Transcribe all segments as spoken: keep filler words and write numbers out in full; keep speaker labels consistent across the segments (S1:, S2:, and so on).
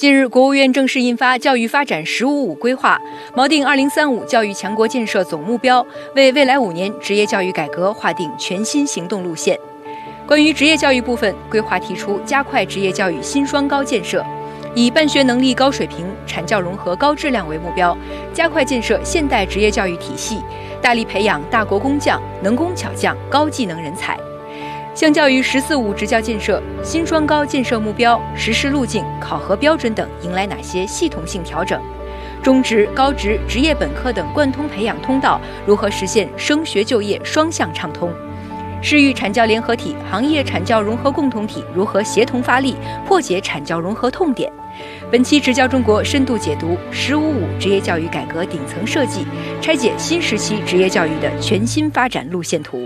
S1: 近日，国务院正式印发《教育发展“十五五”规划》，锚定二零三五教育强国建设总目标，为未来五年职业教育改革划定全新行动路线。关于职业教育部分，规划提出加快职业教育新双高建设，以办学能力高水平、产教融合高质量为目标，加快建设现代职业教育体系，大力培养大国工匠、能工巧匠、高技能人才。相较于“十四五”职教建设，新双高建设目标、实施路径、考核标准等迎来哪些系统性调整？中职、高职、职业本科等贯通培养通道如何实现升学就业双向畅通？市域产教联合体、行业产教融合共同体如何协同发力，破解产教融合痛点？本期职教中国深度解读“十五五”职业教育改革顶层设计，拆解新时期职业教育的全新发展路线图。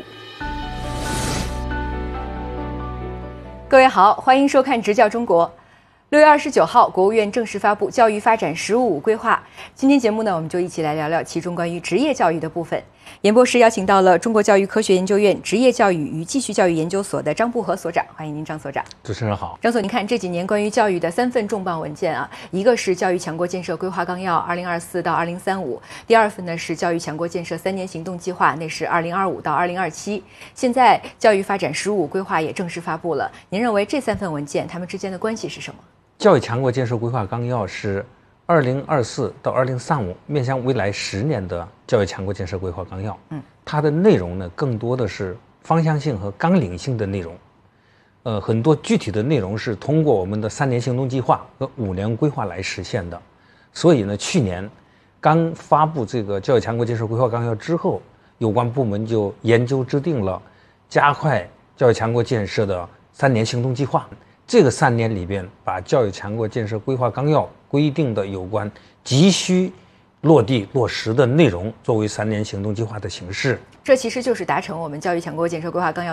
S1: 各位好，欢迎收看《职教中国》。六月二十九号，国务院正式发布《教育发展“十五五”规划》。今天节目呢，我们就一起来聊聊其中关于职业教育的部分。演播室邀请到了中国教育科学研究院职业教育与继续教育研究所的张步和所长，欢迎您，张所长。
S2: 主持人好。
S1: 张所，您看这几年关于教育的三份重磅文件啊，一个是《教育强国建设规划纲要（二零二四到二零三五）》，第二份呢是《教育强国建设三年行动计划》，那是二零二五到二零二七。现在《教育发展“十五五”规划也正式发布了，您认为这三份文件它们之间的关系是什么？
S2: 教育强国建设规划纲要是二零二四到二零三五面向未来十年的教育强国建设规划纲要。嗯，它的内容呢，更多的是方向性和纲领性的内容。呃，很多具体的内容是通过我们的三年行动计划和五年规划来实现的。所以呢，去年刚发布这个教育强国建设规划纲要之后，有关部门就研究制定了加快教育强国建设的三年行动计划。这个三年里边，把教育强国建设规划纲要规定的有关急需落地落实的内容，作为三年行动计划的形式。
S1: 这其实就是达成我们教育强国建设规划纲要